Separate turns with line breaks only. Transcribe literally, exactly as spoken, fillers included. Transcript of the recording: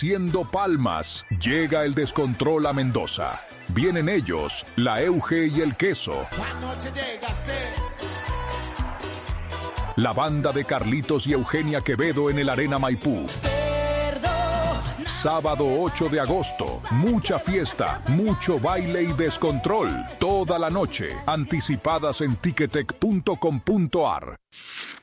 Haciendo palmas, llega el descontrol a Mendoza. Vienen ellos, la Euge y el Queso. La banda de Carlitos y Eugenia Quevedo en el Arena Maipú. Sábado ocho de agosto, mucha fiesta, mucho baile y descontrol. Toda la noche, anticipadas en ticketek punto com punto ar.